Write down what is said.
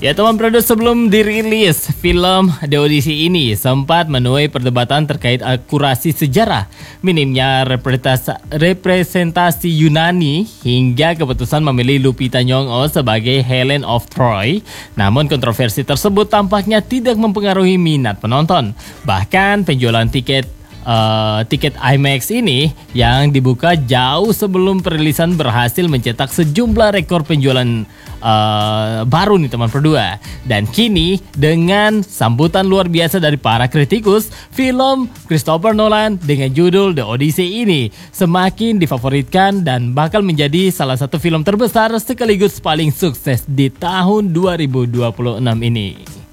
Ya teman produk, sebelum dirilis film The Odyssey ini sempat menuai perdebatan terkait akurasi sejarah, minimnya representasi Yunani hingga keputusan memilih Lupita Nyong'o sebagai Helen of Troy. Namun kontroversi tersebut tampaknya tidak mempengaruhi minat penonton. Bahkan penjualan tiket IMAX ini yang dibuka jauh sebelum perilisan berhasil mencetak sejumlah rekor penjualan baru nih teman berdua. Dan kini dengan sambutan luar biasa dari para kritikus, film Christopher Nolan dengan judul The Odyssey ini semakin difavoritkan dan bakal menjadi salah satu film terbesar sekaligus paling sukses di tahun 2026 ini.